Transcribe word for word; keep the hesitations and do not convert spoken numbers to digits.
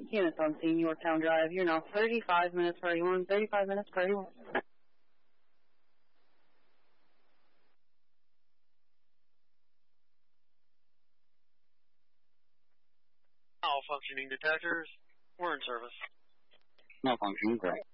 units on scene, Yorktown Drive. You're now thirty-five minutes per eighty-one, thirty-five minutes per eighty-one. All functioning detectors, we're in service. Malfunctioning, correct.